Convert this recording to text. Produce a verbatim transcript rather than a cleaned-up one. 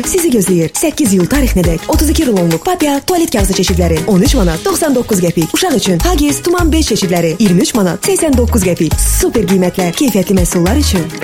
sizi gözləyir. səkkiz iyul tarixinədək otuz iki rulonluq papya tualet kağızı çeşidləri on üç manat doxsan doqquz qəpik. Uşaq üçün Huggies Tuman beş çeşidləri iyirmi üç manat səksən doqquz qəpik. Super qiymətlə keyfiyyətli məhsullar üçün